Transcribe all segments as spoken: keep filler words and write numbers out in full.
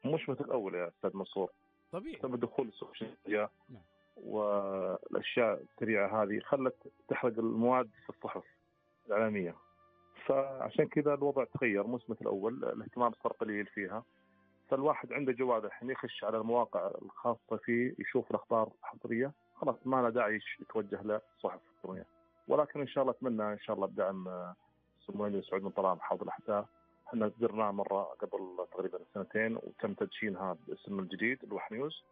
مش مثل الأول يا أستاذ منصور. طبيعي. بسبب دخول السوشيال ميديا نعم. والأشياء السريعة هذه خلت تحرق المواد في الصحف الإعلامية، فعشان كذا الوضع تغير، مش مثل الأول، الاهتمام صار قليل فيها. فالواحد عنده جوال الحين يخش على المواقع الخاصة فيه يشوف الأخبار الحصرية، خلاص ما له داعي يتوجه للصحف الإلكترونية. ولكن إن شاء الله أتمنى إن شاء الله بدعم سمو الأمير سعود بن طلال محافظ الأحساء، احنا زرناه مرة قبل تقريبا سنتين وتم تدشينها باسم الجديد الوح نيوز،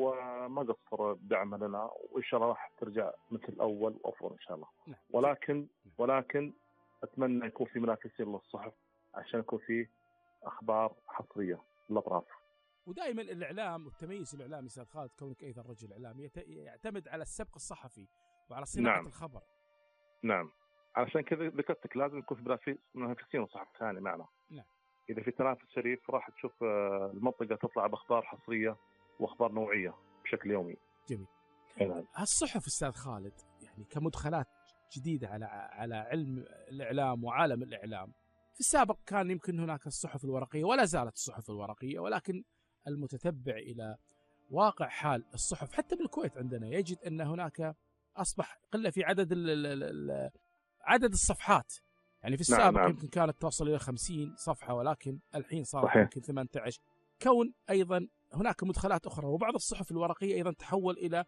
وما قصر بدعمها لنا، وإن شاء الله راح ترجع مثل الأول وأفضل إن شاء الله. ولكن ولكن أتمنى يكون في منافسين للصحف عشان يكون في أخبار حصرية للأطراف. ودائما الإعلام والتميز الإعلامي أستاذ خالد، كونك أيضا رجل إعلامي، يعتمد على السبق الصحفي وعلى صناعة نعم. الخبر. نعم، علشان كذا ذكرتك لازم يكون في منافسين وصحف ثاني معنا. نعم. إذا في تنافس شريف راح تشوف المنطقة تطلع بأخبار حصرية وأخبار نوعية بشكل يومي. جميل. نعم. هالصحف أستاذ خالد يعني كمدخلات جديدة على على علم الإعلام وعالم الإعلام، في السابق كان يمكن هناك الصحف الورقية ولا زالت الصحف الورقية، ولكن المتتبع إلى واقع حال الصحف حتى بالكويت عندنا يجد أن هناك أصبح قلة في عدد ال ال ال عدد الصفحات. يعني في السابق نعم. يمكن كانت توصل إلى خمسين صفحة، ولكن الحين صارت صحيح. يمكن ثمانية عشر. كون أيضا هناك مدخلات أخرى، وبعض الصحف الورقية أيضا تحول إلى،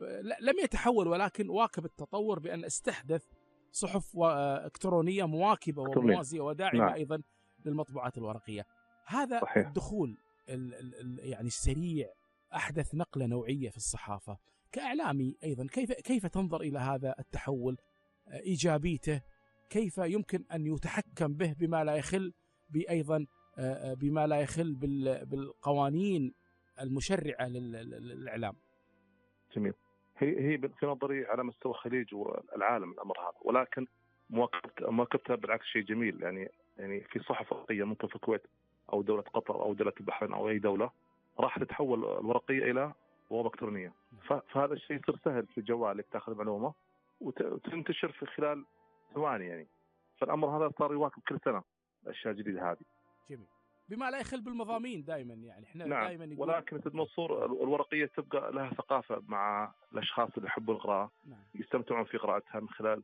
لم يتحول ولكن واكب التطور بأن استحدث صحف إلكترونية مواكبة وموازية وداعمة نعم. أيضا للمطبوعات الورقية. هذا صحيح. الدخول ال ال يعني السريع أحدث نقلة نوعية في الصحافة. كإعلامي أيضا كيف كيف تنظر إلى هذا التحول، إيجابيته، كيف يمكن أن يتحكم به بما لا يخل بأيضا بما لا يخل بالقوانين المشرعة للإعلام؟ جميل. هي هي في نظري على مستوى الخليج والعالم الأمر هذا، ولكن مواكبتها بالعكس شيء جميل. يعني يعني في صحف ورقية ممكن في الكويت أو دولة قطر أو دولة البحرين أو أي دولة راح تتحول الورقية إلى بوابة إلكترونية، فهذا الشيء يصير سهل في جوالك تأخذ معلومة وتنتشر في خلال ثواني يعني. فالأمر هذا صار يواكب كل سنة الأشياء الجديدة هذه. جميل. بما لا يخل بالمضامين دائما، يعني احنا نعم. دائما يقول... ولكن المنصور الورقية تبقى لها ثقافة مع الأشخاص اللي يحبون القراءة. نعم. يستمتعون في قراءتها من خلال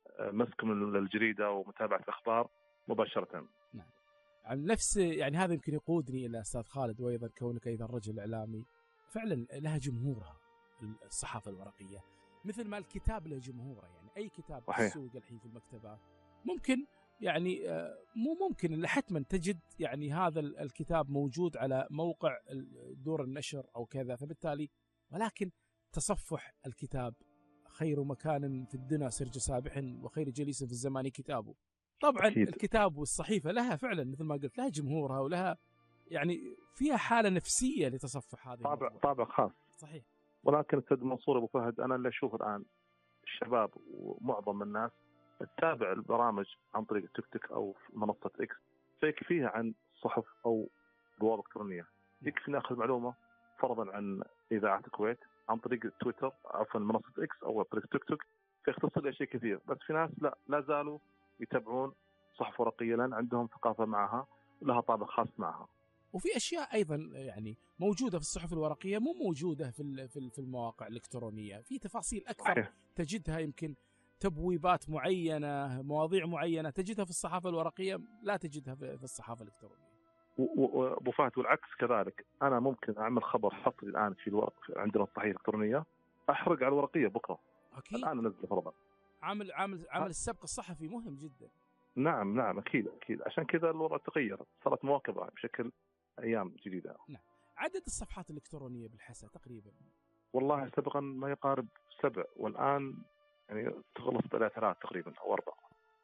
مسكهم للجريدة ومتابعة الأخبار مباشرة. نعم. عن نفس يعني هذا يمكن يقودني إلى أستاذ خالد، وأيضا كونك أيضا رجل إعلامي، فعلا لها جمهورها الصحافة الورقية، مثل ما الكتاب له جمهوره. يعني أي كتاب في السوق الحين في المكتبات ممكن يعني مو ممكن إلا حتما تجد يعني هذا الكتاب موجود على موقع دور النشر أو كذا، فبالتالي ولكن تصفح الكتاب خير مكان في الدنا سرج سابح وخير جليس في الزمان كتابه. طبعا أكيد. الكتاب والصحيفة لها فعلا مثل ما قلت لها جمهورها، ولها يعني فيها حالة نفسية لتصفح هذه طابع الموضوع. طابع خاص. صحيح. ولكن أستاذ منصور أبو فهد، أنا اللي أشوف الآن الشباب ومعظم الناس تتابع البرامج عن طريق التيك توك أو منصة إكس، فيكفيها عن صحف أو بوابة إلكترونية. يكفي ناخذ معلومة فرضا عن إذاعة الكويت عن طريق تويتر عفوا منصة إكس أو طريق تيك توك، فيختصر لي شيء كثير. بس في ناس لا لا زالوا يتابعون صحف ورقية لأن عندهم ثقافة معها ولها طابع خاص معها. وفي أشياء أيضا يعني موجودة في الصحف الورقية مو موجودة في في المواقع الإلكترونية، في تفاصيل أكثر. صحيح. تجدها يمكن تبويبات معينة، مواضيع معينة تجدها في الصحافة الورقية لا تجدها في الصحافة الإلكترونية. وابو فهد والعكس كذلك، أنا ممكن أعمل خبر حصري الآن في الورق عندنا الصحيفة الإلكترونية، أحرق على الورقية بكرة. أكيد. الآن ننزل فرضا. عامل عامل عامل السبق الصحفي مهم جدا. نعم نعم أكيد أكيد، عشان كذا الوضع تغير، صارت مواكبة بشكل أيام جديدة. نعم. عدد الصفحات الإلكترونية بالحسا تقريبا؟ والله سبقا ما يقارب سبع، والآن يعني تخلص إلى ثلاث تقريبا أو أربع.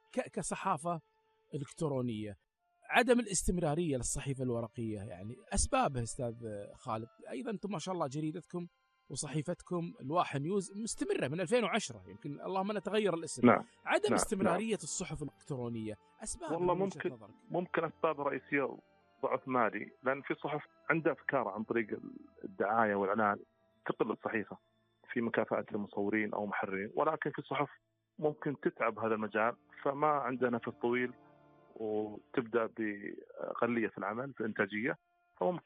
كصحافة إلكترونية، عدم الاستمرارية للصحيفة الورقية يعني أسبابه أستاذ خالد. أيضا أنتم ما شاء الله جريدتكم وصحيفتكم الواح نيوز مستمرة من ألفين وعشرة، يمكن اللهم لا تغير الاسم. نعم. عدم نعم. استمرارية نعم. الصحف الإلكترونية أسباب؟ والله ممكن نظرك. ممكن أسباب رئيسية ضعف مالي، لأن في صحف عندها أفكار عن طريق الدعاية والإعلان تقل الصحيفة في مكافأة المصورين أو محررين، ولكن في صحف ممكن تتعب هذا المجال فما عندها نفس طويل وتبدأ بأقلية في العمل في الإنتاجية، فممكن